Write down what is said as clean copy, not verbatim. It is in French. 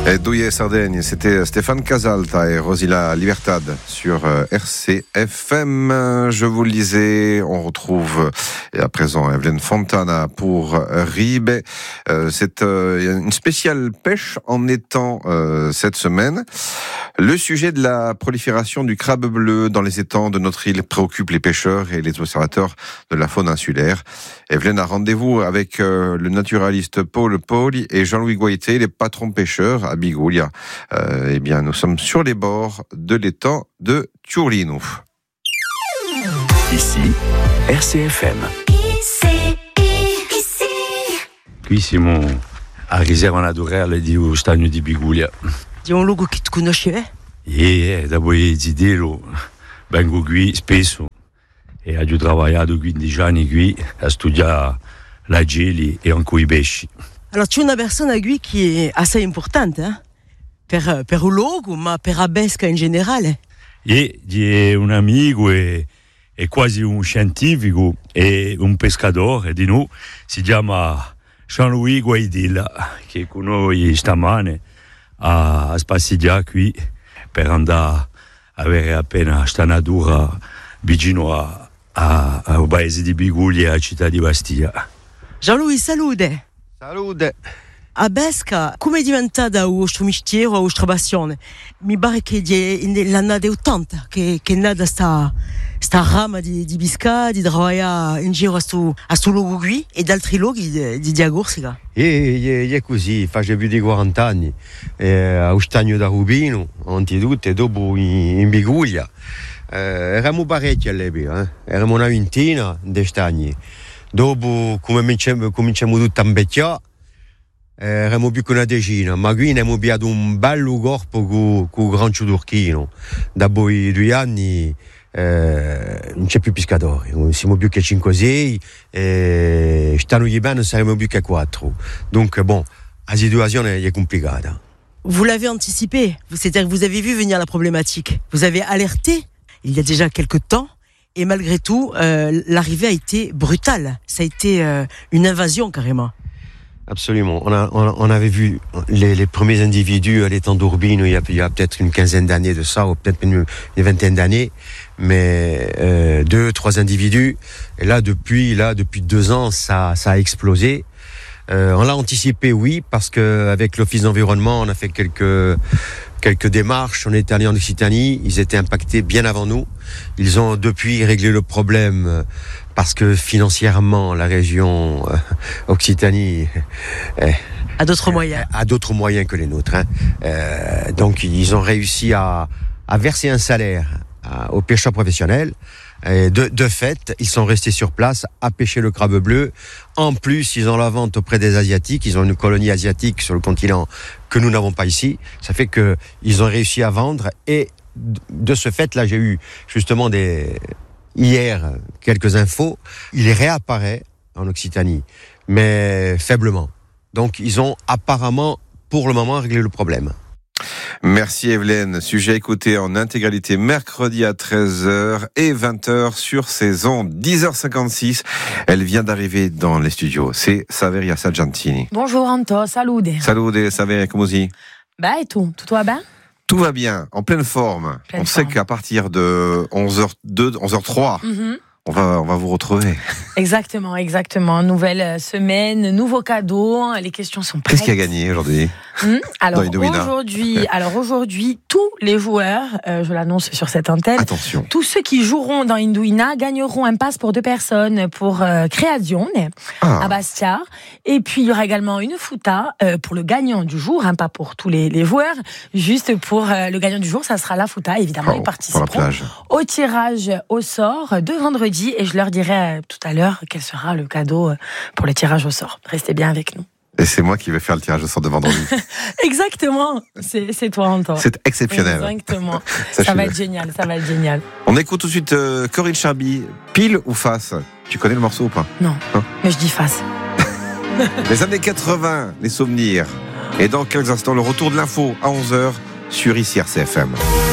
Et Douillet Sardaigne, c'était Stéphane Casalta et Rosila Libertad sur RCFM. Je vous le disais, on retrouve et à présent Evelyne Fontana pour Ribe. C'est une spéciale pêche en étang cette semaine. Le sujet de la prolifération du crabe bleu dans les étangs de notre île préoccupe les pêcheurs et les observateurs de la faune insulaire. Evelyne a rendez-vous avec le naturaliste Paul Pauli et Jean-Louis Goïté, les patrons pêcheurs à Bigoulia. Eh bien, nous sommes sur les bords de l'étang de Ciurlino. Ici, RCFM. Qui siamo a riserva naturale di Stagno di Bigoulia. Di un luogo che tu conosci, dopo Zidelo vengo qui spesso e ho lavorato 15 anni qui a studiare la geli e anche i pesci. Alors, tu es una persona qui è assai importante, per un luogo, ma per la pesca in generale. È un amico e quasi un scientifico e un pescatore di noi, si chiama Jean-Louis Guaidilla, che con noi stamane a spaziare qui per andare a avere appena sta natura vicino al paese di Biguglia e a città di Bastia. Jean-Louis, salute. Salute. A pesca, come è diventata il vostro mestiere o la vostra passione? Mi pare che negli anni 80 che è nata sta rama di pesca, di lavorare in giro a sto luogo qui e da altri luoghi di Agorsica. È così, faccio più di 40 anni, a Stagno da Rubino, anzitutto, e dopo in Biguglia. Eravamo parecchi all'epoca, eravamo una ventina di stagni. Dopo, come cominciamo tutti a invecchiare, eravamo più che una decina, ma qui abbiamo abbiato un bello corpo con il Gran Ciudurchino. Dopo i 2 anni non c'è più pescatori, siamo più che 5-6 e stanno bene saremo più che 4. Donc bon, la situazione è complicata. Vous l'avez anticipé, c'est-à-dire que vous avez vu venir la problématique, vous avez alerté il y a déjà quelques temps, et malgré tout, l'arrivée a été brutale, ça a été une invasion carrément. Absolument. On avait vu les premiers individus à l'étang d'Urbino il y a peut-être une quinzaine d'années de ça, ou peut-être une vingtaine d'années, mais 2-3 individus. Et là, depuis 2 ans, ça a explosé. On l'a anticipé, oui, parce que avec l'Office d'environnement, on a fait quelques démarches. On est allé en Occitanie, ils étaient impactés bien avant nous. Ils ont depuis réglé le problème parce que financièrement, la région Occitanie a d'autres moyens. A d'autres moyens que les nôtres. Donc, ils ont réussi à verser un salaire aux pêcheurs professionnels. Et de fait, ils sont restés sur place à pêcher le crabe bleu. En plus, ils ont la vente auprès des Asiatiques. Ils ont une colonie asiatique sur le continent que nous n'avons pas ici. Ça fait que ils ont réussi à vendre. Et de ce fait, là, j'ai eu justement hier quelques infos. Il réapparaît en Occitanie, mais faiblement. Donc, ils ont apparemment, pour le moment, réglé le problème. Merci Evelyne. Sujet écouté en intégralité mercredi à 13h et 20h sur ces ondes. 10h56. Elle vient d'arriver dans les studios. C'est Saveria Sargentini. Bonjour Anto, salute. Salute Saveria, comment si? Et tout va bien? Tout va bien, en pleine forme. Sait qu'à partir de 11h02, 11h03, on va vous retrouver. Exactement. Nouvelle semaine, nouveau cadeau. Les questions sont prêtes. Qu'est-ce qu'il y a gagné aujourd'hui? Alors aujourd'hui, tous les joueurs, je l'annonce sur cette antenne, attention, tous ceux qui joueront dans Induina gagneront un pass pour 2 personnes pour Creazione à Bastia. Et puis il y aura également une futa pour le gagnant du jour, pas pour tous les joueurs, juste pour le gagnant du jour, ça sera la futa. Évidemment, ils participeront au tirage au sort de vendredi et je leur dirai tout à l'heure quel sera le cadeau pour le tirage au sort. Restez bien avec nous. Et c'est moi qui vais faire le tirage au sort de vendredi. Exactement, c'est toi Antoine. C'est exceptionnel. Exactement. Ça va être génial. On écoute tout de suite Corinne Charby, pile ou face? Tu connais le morceau ou pas? Non, mais je dis face. Les années 80, les souvenirs. Et dans quelques instants, le retour de l'info à 11h sur ICI RCFM.